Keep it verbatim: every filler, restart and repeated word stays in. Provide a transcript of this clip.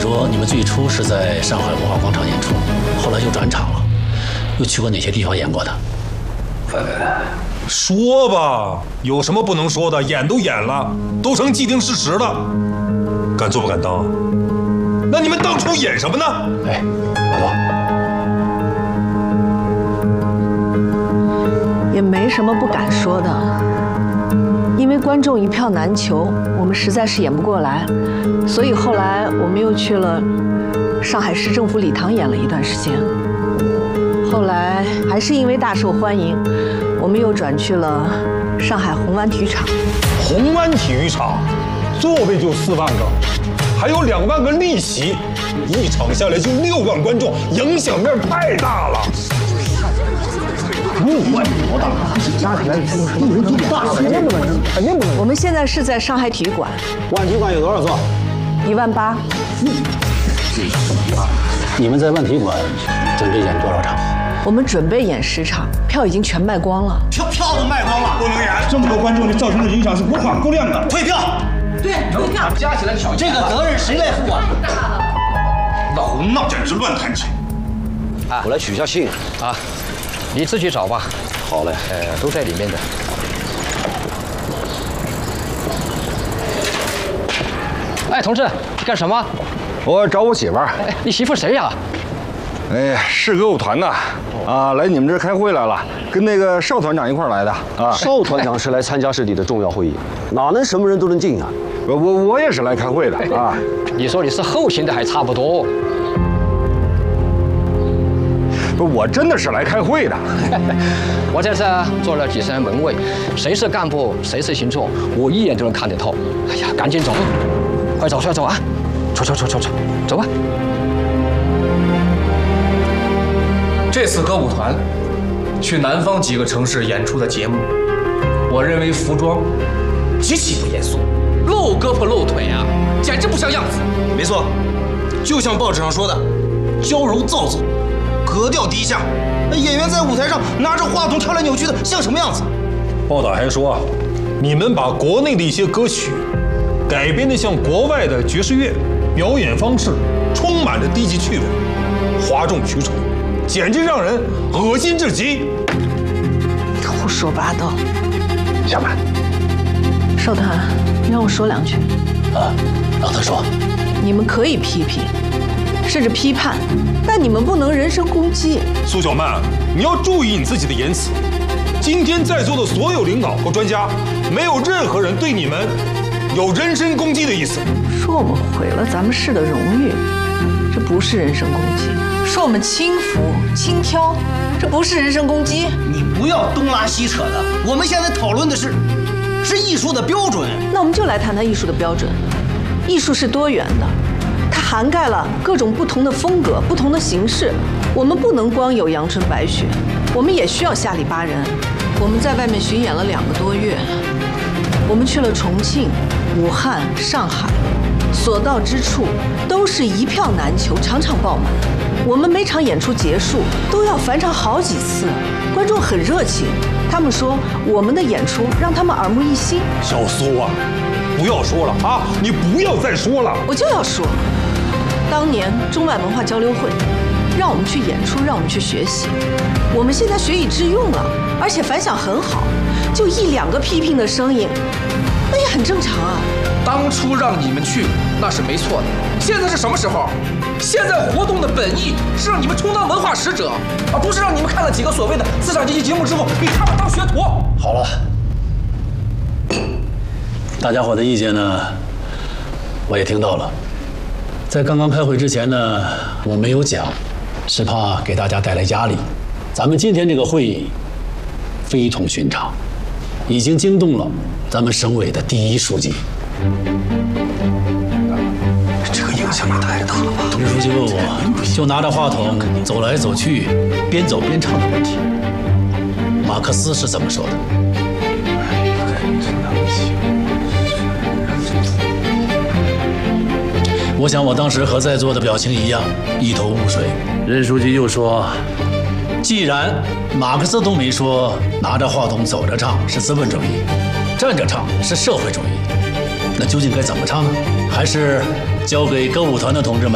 说你们最初是在上海文化广场演出，后来又转场了，又去过哪些地方演过的？ 说吧，有什么不能说的？演都演了，都成既定事实了，敢做不敢当？那你们当初演什么呢？ 哎，老多， 也没什么不敢说的，因为观众一票难求，我们实在是演不过来，所以后来我们又去了上海市政府礼堂演了一段时间。后来还是因为大受欢迎，我们又转去了上海红湾体育场。 红湾体育场，座位就四万个，还有两万个利息，一场下来就六万观众，影响面太大了。 六万多大，加起来一人多大了？肯定不能，肯定不能。 我们现在是在上海体育馆。 万体馆有多少座？ 一万八。 你们在万体馆准备演多少场？ 我们准备演十场，票已经全卖光了。 票票都卖光了， 不能演。这么多观众，造成的影响是无法估量的。 退票。 对，退票。 加起来挑这个责任谁来负啊？ 老闹，简直乱弹琴。 啊，我来取一下信啊，你自己找吧。 好嘞， 呃，都在里面的。哎，同志，干什么？ 我找我媳妇儿。 哎，你媳妇谁呀？ 哎呀，是歌舞团的，啊，来你们这儿开会来了，跟那个邵团长一块儿来的啊。 邵团长是来参加市里的重要会议，哪能什么人都能进啊？ 我我我也是来开会的啊。 你说你是后勤的还差不多。 不，我真的是来开会的。 我在这做了几十年门卫，谁是干部，谁是群众，我一眼就能看得透。哎呀，赶紧走，快走，快走啊！走走走走走，走吧。 这次歌舞团去南方几个城市演出的节目，我认为服装极其不严肃，露胳膊露腿啊，简直不像样子。 没错，就像报纸上说的，娇柔造作，格调低下。演员在舞台上拿着话筒跳来扭曲的，像什么样子？ 报道还说啊，你们把国内的一些歌曲改编的像国外的爵士乐，表演方式充满着低级趣味，哗众取宠。简直让人恶心至极！ 胡说八道！ 下班。 邵团，你让我说两句。 啊，让他说。 你们可以批评，甚至批判，但你们不能人身攻击。 苏小曼，你要注意你自己的言辞。今天在座的所有领导和专家，没有任何人对你们有人身攻击的意思。 说我们毁了咱们市的荣誉，这不是人身攻击。说我们轻浮轻佻，这不是人身攻击。 你不要东拉西扯的，我们现在讨论的是是艺术的标准。 那我们就来谈谈艺术的标准。艺术是多元的，它涵盖了各种不同的风格、不同的形式。我们不能光有阳春白雪，我们也需要下里巴人。我们在外面巡演了两个多月，我们去了重庆、武汉、上海，所到之处都是一票难求，场场爆满。我们每场演出结束都要返场好几次，观众很热情，他们说我们的演出让他们耳目一新。 小苏啊，不要说了啊，你不要再说了。 我就要说，当年中外文化交流会让我们去演出，让我们去学习，我们现在学以致用了，而且反响很好，就一两个批评的声音，那也很正常啊。 当初让你们去那是没错的，现在是什么时候？现在活动的本意是让你们充当文化使者，而不是让你们看了几个所谓的资产阶级节目之后，给他们当学徒。 好了，大家伙的意见呢，我也听到了。在刚刚开会之前呢，我没有讲，是怕给大家带来压力。咱们今天这个会议非同寻常，已经惊动了咱们省委的第一书记。 这个影响也太大了吧！ 董书记问我，就拿着话筒走来走去，边走边唱的问题，马克思是怎么说的？我想我当时和在座的表情一样，一头雾水。任书记又说，既然马克思都没说拿着话筒走着唱是资本主义，站着唱是社会主义，那究竟该怎么唱呢？还是交给歌舞团的同志们